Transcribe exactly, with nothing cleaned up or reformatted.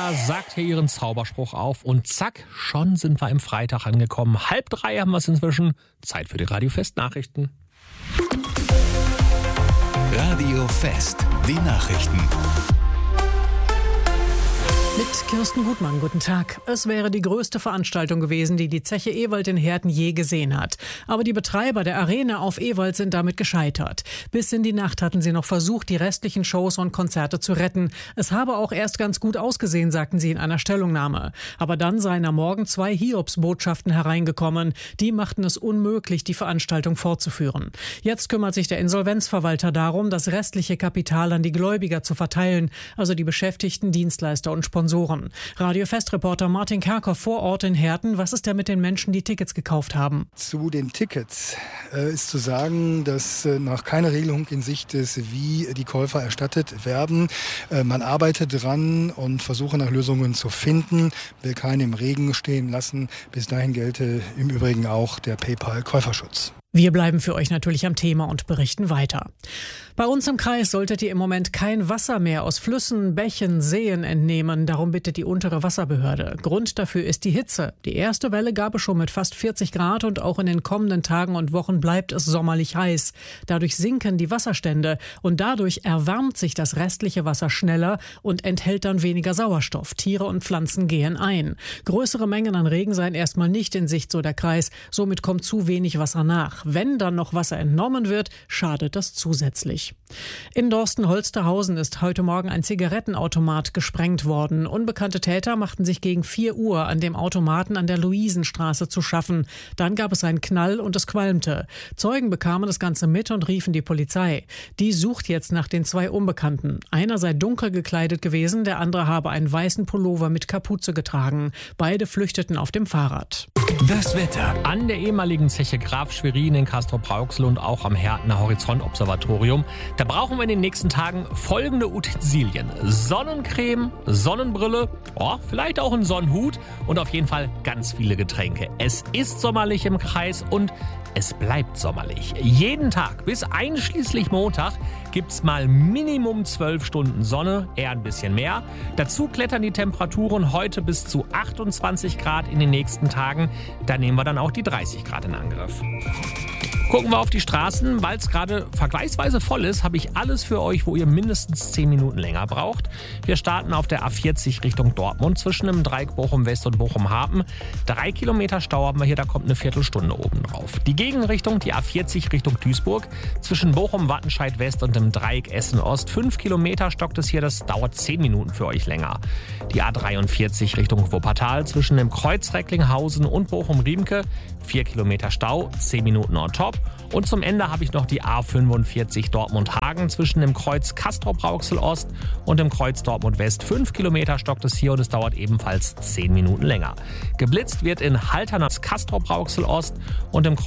Alexa sagt hier ihren Zauberspruch auf und zack, schon sind wir im Freitag angekommen. Halb drei haben wir es inzwischen. Zeit für die Radio Fest Nachrichten. Radio Fest, die Nachrichten. Mit Kirsten Gutmann, guten Tag. Es wäre die größte Veranstaltung gewesen, die die Zeche Ewald in Herten je gesehen hat. Aber die Betreiber der Arena auf Ewald sind damit gescheitert. Bis in die Nacht hatten sie noch versucht, die restlichen Shows und Konzerte zu retten. Es habe auch erst ganz gut ausgesehen, sagten sie in einer Stellungnahme. Aber dann seien am Morgen zwei Hiobsbotschaften hereingekommen. Die machten es unmöglich, die Veranstaltung fortzuführen. Jetzt kümmert sich der Insolvenzverwalter darum, das restliche Kapital an die Gläubiger zu verteilen, also die Beschäftigten, Dienstleister und Sponsoren. Radio Fest-Reporter Martin Kerkhoff vor Ort in Herten. Was ist denn mit den Menschen, die Tickets gekauft haben? Zu den Tickets äh, ist zu sagen, dass äh, noch keine Regelung in Sicht ist, wie die Käufer erstattet werden. Äh, man arbeitet dran und versuche nach Lösungen zu finden, will keinen im Regen stehen lassen. Bis dahin gelte im Übrigen auch der PayPal-Käuferschutz. Wir bleiben für euch natürlich am Thema und berichten weiter. Bei uns im Kreis solltet ihr im Moment kein Wasser mehr aus Flüssen, Bächen, Seen entnehmen. Darum bittet die untere Wasserbehörde. Grund dafür ist die Hitze. Die erste Welle gab es schon mit fast vierzig Grad und auch in den kommenden Tagen und Wochen bleibt es sommerlich heiß. Dadurch sinken die Wasserstände und dadurch erwärmt sich das restliche Wasser schneller und enthält dann weniger Sauerstoff. Tiere und Pflanzen gehen ein. Größere Mengen an Regen seien erstmal nicht in Sicht, so der Kreis. Somit kommt zu wenig Wasser nach. Wenn dann noch Wasser entnommen wird, schadet das zusätzlich. In Dorsten-Holsterhausen ist heute Morgen ein Zigarettenautomat gesprengt worden. Unbekannte Täter machten sich gegen vier Uhr an dem Automaten an der Luisenstraße zu schaffen. Dann gab es einen Knall und es qualmte. Zeugen bekamen das Ganze mit und riefen die Polizei. Die sucht jetzt nach den zwei Unbekannten. Einer sei dunkel gekleidet gewesen, der andere habe einen weißen Pullover mit Kapuze getragen. Beide flüchteten auf dem Fahrrad. Das Wetter. An der ehemaligen Zeche Graf Schwerin in Castrop-Rauxel und auch am Hertener Horizont-Observatorium. Da brauchen wir in den nächsten Tagen folgende Utensilien. Sonnencreme, Sonnenbrille, oh, vielleicht auch einen Sonnenhut und auf jeden Fall ganz viele Getränke. Es ist sommerlich im Kreis und es bleibt sommerlich. Jeden Tag bis einschließlich Montag gibt's mal Minimum zwölf Stunden Sonne, eher ein bisschen mehr. Dazu klettern die Temperaturen heute bis zu achtundzwanzig Grad in den nächsten Tagen. Da nehmen wir dann auch die dreißig Grad in Angriff. Gucken wir auf die Straßen. Weil es gerade vergleichsweise voll ist, habe ich alles für euch, wo ihr mindestens zehn Minuten länger braucht. Wir starten auf der A vierzig Richtung Dortmund zwischen dem Dreieck Bochum-West und Bochum-Hafen. Drei Kilometer Stau haben wir hier, da kommt eine Viertelstunde oben drauf. Die Gegenrichtung, die A vierzig Richtung Duisburg zwischen Bochum-Wattenscheid-West und dem Dreieck Essen-Ost. Fünf Kilometer stockt es hier, das dauert zehn Minuten für euch länger. Die A dreiundvierzig Richtung Wuppertal zwischen dem Kreuz Recklinghausen und Bochum-Riemke. Vier Kilometer Stau, zehn Minuten on top. Und zum Ende habe ich noch die A fünfundvierzig Dortmund-Hagen zwischen dem Kreuz Castrop-Rauxel-Ost und dem Kreuz Dortmund-West. Fünf Kilometer stockt es hier und es dauert ebenfalls zehn Minuten länger. Geblitzt wird in Halternatz Castrop-Rauxel-Ost und im Kreuz